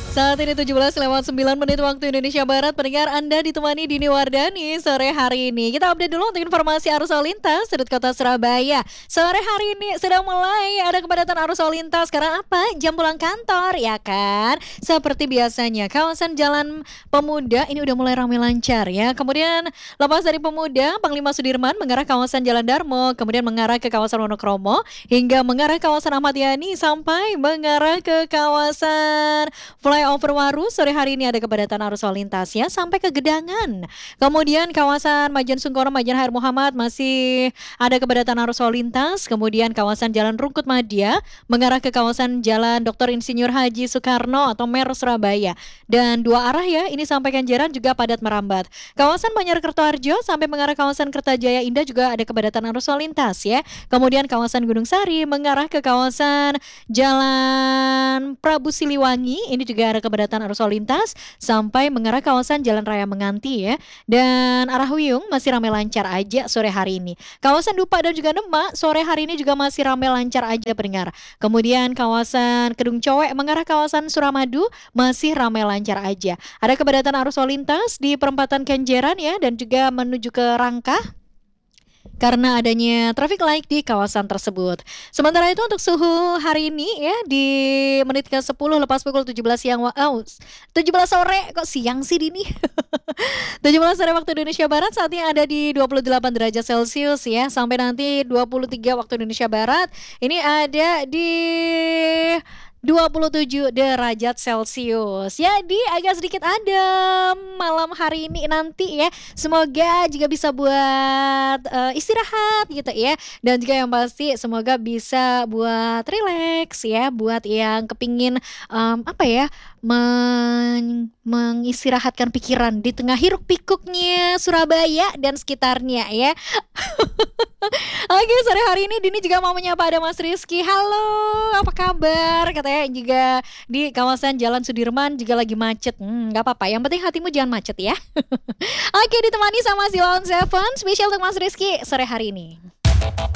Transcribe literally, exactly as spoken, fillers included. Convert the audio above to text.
Saat ini tujuh belas lewat sembilan menit waktu Indonesia Barat. Pendengar, Anda ditemani Dini Wardani sore hari ini. Kita update dulu untuk informasi arus lalu lintas sudut kota Surabaya. Sore hari ini sudah mulai ada kepadatan arus lalu lintas. Karena apa? Jam pulang kantor, ya kan? Seperti biasanya, kawasan Jalan Pemuda ini udah mulai ramai lancar ya. Kemudian lepas dari Pemuda, Panglima Sudirman mengarah kawasan Jalan Darmo, kemudian mengarah ke kawasan Wonokromo, hingga mengarah kawasan Ahmad Yani sampai mengarah ke kawasan Flyover Waru. Sore hari ini ada kepadatan arus lalu lintas ya sampai ke Gedangan. Kemudian kawasan Majen Sungkono, Majen Hair Muhammad masih ada kepadatan arus lalu lintas. Kemudian kawasan Jalan Rungkut Madya mengarah ke kawasan Jalan Doktor Insinyur Haji Soekarno atau Mer Surabaya. Dan dua arah ya, ini sampai Kenjeran juga padat merambat. Kawasan Banjar Kertoharjo sampai mengarah kawasan Kertajaya Indah juga ada kepadatan arus lalu lintas ya. Kemudian kawasan Gunung Sari mengarah ke kawasan Jalan Prabu Siliwangi, ini juga ada kepadatan arus lalu lintas sampai mengarah kawasan Jalan Raya Menganti ya. Dan arah Wiyung masih ramai lancar aja sore hari ini. Kawasan Dupa dan juga Demak sore hari ini juga masih ramai lancar aja pendengar. Kemudian kawasan Kedung Cowek mengarah kawasan Suramadu masih ramai lancar aja. Ada kepadatan arus lalu lintas di perempatan Kenjeran ya, dan juga menuju ke Rangkah karena adanya traffic light di kawasan tersebut. Sementara itu untuk suhu hari ini ya di menit ke sepuluh lepas pukul tujuh belas siang, oh, tujuh belas sore, kok siang sih Dini? tujuh belas sore waktu Indonesia Barat, saatnya ada di dua puluh delapan derajat Celcius ya, sampai nanti dua puluh tiga waktu Indonesia Barat. Ini ada di dua puluh tujuh derajat Celcius. Jadi agak sedikit adem malam hari ini nanti ya. Semoga juga bisa buat uh, istirahat gitu ya. Dan juga yang pasti semoga bisa buat relax ya, buat yang kepingin um, apa ya, men mengistirahatkan pikiran di tengah hiruk pikuknya Surabaya dan sekitarnya ya. Oke, sore hari ini Dini juga mau menyapa ada Mas Rizky. Halo, apa kabar? Katanya juga di kawasan Jalan Sudirman juga lagi macet. Hmm, gak apa-apa, yang penting hatimu jangan macet ya. Oke, ditemani sama Silon Seven, spesial untuk Mas Rizky sore hari ini.